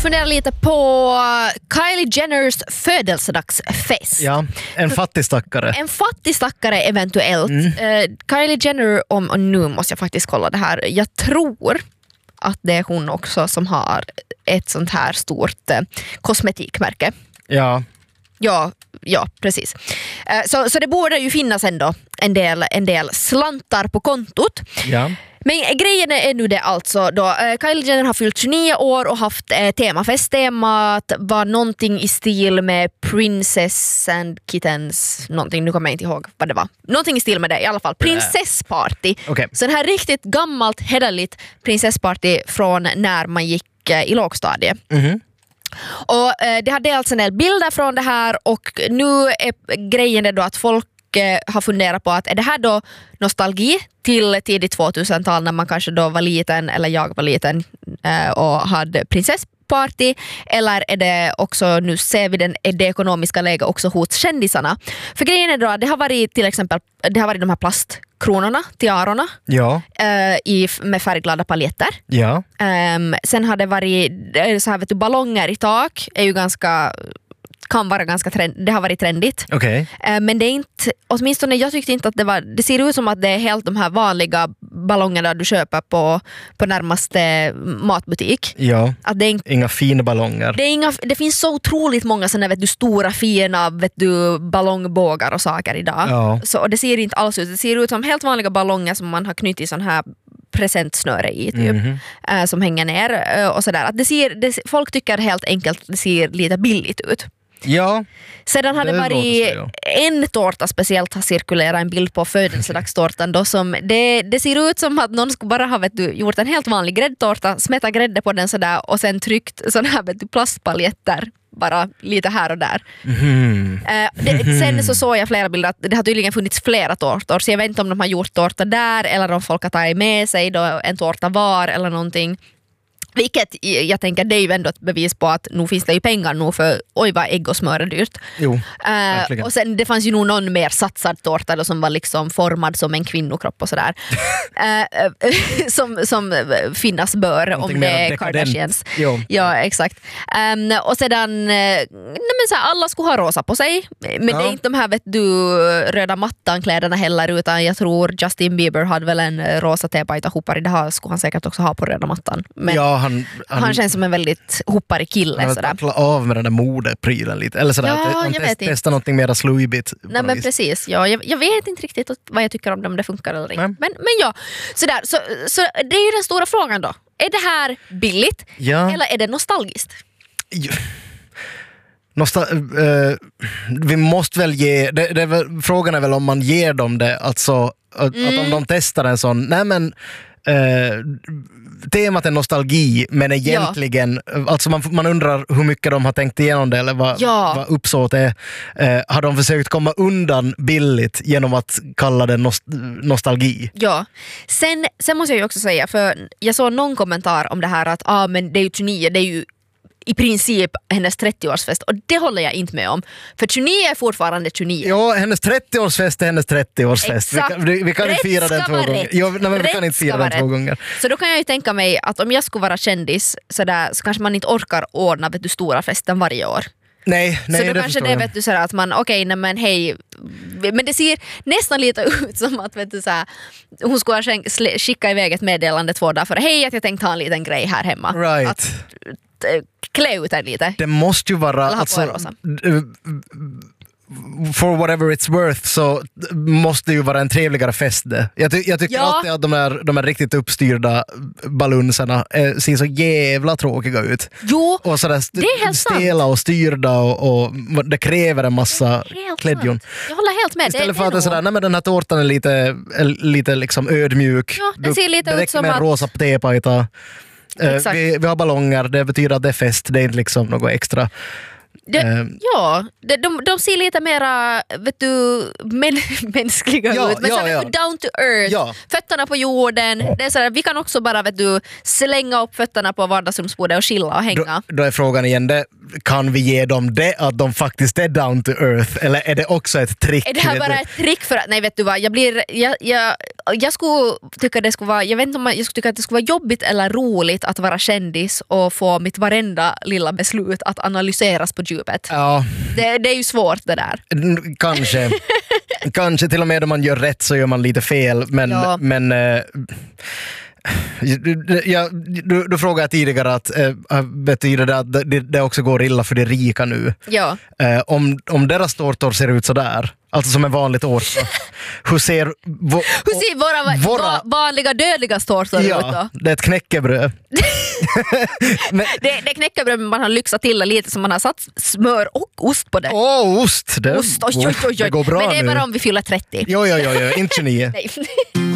fundera lite på Kylie Jenners födelsedagsfest. Ja, en fattig stackare. En fattig stackare eventuellt. Kylie Jenner, och nu måste jag faktiskt kolla det här. Jag tror att det är hon också som har ett sånt här stort kosmetikmärke. Ja. Ja, precis. Så det borde ju finnas ändå en del slantar på kontot. Ja. Men grejen är nu det alltså då. Kylie Jenner har fyllt 29 år och haft temafest. Temat var någonting i stil med Princess and Kittens, någonting, nu kommer jag inte ihåg vad det var. Någonting i stil med det i alla fall. Prinsessparty. Okay. Så det här riktigt gammalt, hederligt prinsessparty från när man gick i lågstadiet. Och det har delats en del bilder från det här, och nu är grejen det då att folk har funderat på att är det här då nostalgi till tidigt 2000-tal när man kanske då var liten, eller jag var liten och hade prinsessparty, eller är det också, nu ser vi det ekonomiska läget också hos kändisarna. För grejen är då att det har varit till exempel de här plastkronorna, tiarorna, med färgglada paljetter. Ja. Sen har det varit så här, vet du, ballonger i tak är ju kan vara ganska det har varit trendigt. Okay. Men det är inte, åtminstone jag tyckte inte att det ser ut som att det är helt de här vanliga ballongerna du köper på närmaste matbutik. Ja. Att det är inga fina ballonger. Det finns så otroligt många såna, vet du, stora fina, vet du, ballongbågar och saker idag. Ja. Så det ser inte alls ut. Det ser ut som helt vanliga ballonger som man har knutit sån här presentsnöre i typ, som hänger ner och sådär. Att folk tycker helt enkelt det ser lite billigt ut. Ja. Sedan hade varit en tårta speciellt har cirkulerat en bild på födelsedagstårtan då, som det ser ut som att någon skulle bara ha, vet du, gjort en helt vanlig gräddtårta, smätta grädde på den sådär och sen tryckt sån här, vet du, plastpaljetter bara lite här och där. Sen så såg jag flera bilder att det har tydligen funnits flera tårtor, så jag vet inte om de har gjort tårta där eller om folk har tagit med sig då en tårta var eller någonting. Vilket jag tänker, det är ju ändå ett bevis på att nu finns det ju pengar nu, för oj vad ägg och smör är dyrt. Jo, och sen det fanns ju nog någon mer satsad tårta då, som var liksom formad som en kvinnokropp och sådär. som finnas bör någonting om det är Kardashians. Jo. Ja, exakt. Och sedan så här, alla skulle ha rosa på sig, men det är inte de här, vet du, röda mattan-kläderna heller, utan jag tror Justin Bieber hade väl en rosa tepajta hoppar i det här, skulle han säkert också ha på röda mattan. Men ja, han känns som en väldigt hopparig kille. Han har av med den där modeprylen lite. Eller sådär, att testa någonting mer slujbigt. Nej, men precis. Ja, jag vet inte riktigt vad jag tycker om det funkar eller inte. Men ja, sådär. Så det är ju den stora frågan då. Är det här billigt? Ja. Eller är det nostalgiskt? Vi måste väl ge... frågan är väl om man ger dem det. Alltså, att om de testar en sån... Nej, men... temat är nostalgi, men egentligen alltså man undrar hur mycket de har tänkt igenom det, eller vad uppsåt är. Har de försökt komma undan billigt genom att kalla det nostalgi? Ja. Sen måste jag ju också säga, för jag såg någon kommentar om det här att men det är ju 29, det är ju i princip hennes 30-årsfest, och det håller jag inte med om. För 29 är fortfarande 29. Ja, hennes 30-årsfest är hennes 30-årsfest. Vi kan inte fira den 2 gånger. Vi kan inte fira den 2 gånger. Så då kan jag ju tänka mig att om jag skulle vara kändis så kanske man inte orkar ordna, vet du, stora festen varje år. Nej, så då kanske det, vet du, så att man men hej, men det ser nästan lite ut som att, vet du, så här, hon skulle skicka iväg ett meddelande 2 dagar före, hej, att jag tänkte ha en liten grej här hemma. Right. Att klä ut den lite. Det måste ju vara alltså, for whatever it's worth, så måste det ju vara en trevligare fest det. Jag tycker alltid att de här riktigt uppstyrda balunserna ser så jävla tråkiga ut. Jo, och så det är helt stela och styrda och det kräver en massa klädjon. Jag håller helt med. Istället för att det är sådär, nej men den här tårtan är lite liksom ödmjuk. Ja, det ser lite ut som med en rosa tepajta. Vi har ballonger, det betyder att det är fest, det är inte liksom något extra. De ser lite mera, vet du, mänskliga ut, men down to earth, fötterna på jorden. Det är så där, vi kan också bara, vet du, slänga upp fötterna på vardagsrumsbordet och chilla och hänga. Då är frågan igen, kan vi ge dem det att de faktiskt är down to earth, eller är det också ett trick? Är det här bara ett trick för att, nej vet du vad, jag skulle tycka det skulle vara, jag vet inte om jag skulle tycka att det skulle vara jobbigt eller roligt att vara kändis och få mitt varenda lilla beslut att analyseras på djupet. Ja. Det är ju svårt det där. Kanske. Kanske till och med om man gör rätt så gör man lite fel, men du frågade tidigare att betyder det att det också går illa för de rika nu? Ja. Om deras tårtor ser ut sådär, alltså som en vanlig tårta, hur ser våra vanliga dödliga tårtor ut då? Det är ett knäckebröd. Men, det är knäckebröd, men man har lyxat till lite så man har satt smör och ost på det. Ost! Ost, oj. Det går bra. Men det är nu. bara om vi fyller 30. Jo, inte 29. Nej.